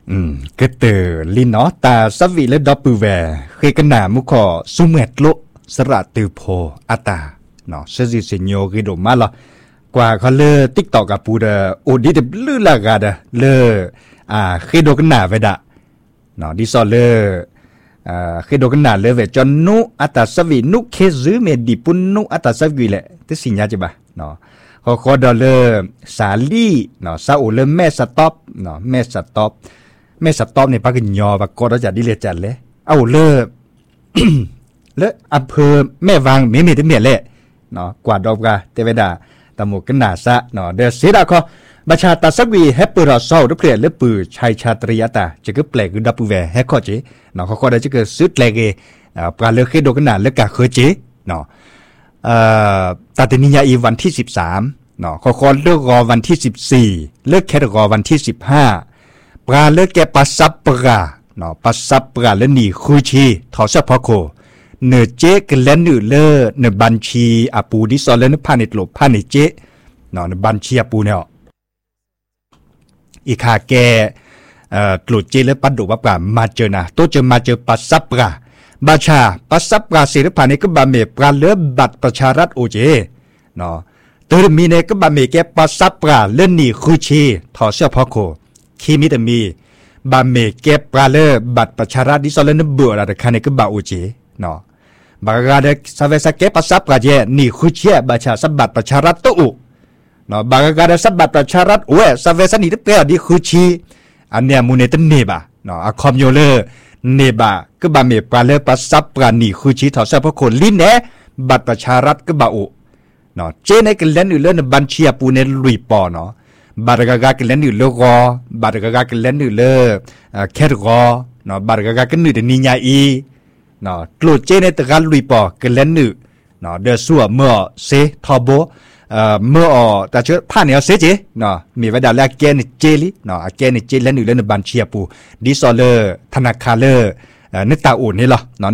ก็เตอลินเนาะตาสวีและดอปปูแวเคยกันหนามุขอสุเมตโลสระตือโพอาตาเนาะเซซิเซโยกิโดมาละกว่าเขาเลอติ๊กตอกกับปูเดอโอดิเดลือลากาเดเลอเคยโดกันหนาเวดะเนาะดิซอเลเคยโดกันหนาเลเวจนนุอาตาสวีนุเคซึเมดิปุนนุอาตาสวีแหละที่สิญญาจิบะเนาะขอดอเลสาลีเนาะซาโอเลแม่สต็อปเนาะแม่สต็อปเนี่ยปากยอปากกอดจะดิเลจัดเลยเอาเลเลอำเภอแม่วางเมเมียแหละเนาะกว่าดอกกาเตเวดาตะหมกันนาซะเนาะเดเสดาคอบัชชาตาสักวีแฮปเปอร์รอซอลดเปลี่ยนเลปือชัยชาตริยตาจะก็แปลกดับปูแวแฮกข้อเจเนาะเขาได้จะเกิดซื้อแปลกปลาเลือกเคโดกันนาเลือกกาเคยเจเนาะตาตินิยาอีวันที่13เนาะเขาเลือกรอวันที่14เลือกแค่รอวันที่15ปลาเลือกแกปัสสับปลาเนาะปัสสับปลาและนี่คุชีทอเฉพาะโคเนื้อเจ๊กันแล้วเนื้อเล่เนื้อบัญชีอาปูดิซอลและเนื้อพานิตหลบพานิเจ๊เนาะเนื้อบัญชีอาปูเนี่ยอีขาแกตลุดเจและปัดดุวับกามาเจอนะโตเจอมาเจอปัสสับปลาบาชาปัสสับปลาเสด็จพานิก็บาเมปลาเลือบัตรประชารัฐโอเจเนาะตัวมีเนี่ยก็บาเมแกปัสสับปลาเล่นนี่คุชีทอเฉพาะโคคีมิตมีบาเมเก็บปลาเล่บัตรประชารัฐดิซอลเลนเบื่ออะไรคันนี้ก็บาอุจีเนาะบางการเด็กสาวสเก็บปัสสับปลาเจนี่คุเชียบัชชาสบัตรประชารัฐตู้เนาะบางการเด็กสบัตรประชารัฐเว้สาวสนี่ที่เปรี้ยวดิคุชีอันเนี้ยมูเนตันเนบะเนาะอะคอมโยเลเนบะก็บาเมปลาเล่ปัสสับปลานี่คุชีถอดเสื้อพวกคนลิ้นแหนบัตรประชารัฐก็บาอุเนาะเจในกันเล่นอยู่เล่นบัญชีปูเนลุยปอเนาะบาร์กากากันเล่นอยู่เลกอบาร์กากากันเล่นอยู่เลแคทกอเนาะบาร์กากากันอยู่เดนิญาอีเนาะกลุดเจในตะการลุยปอกันเล่นอยู่เนาะเดซัวเมื่อเซทอโบเมื่อแต่เชื่อผ่านเนี่ยเซเจเนาะมีเวลาแลกเกนเจลิเนาะเกนเจเล่นอยู่เล่นบัญชีปูดิซอเลอร์ธนาคารเลอร์นึกตาอุ่นนี่หรอเนาะ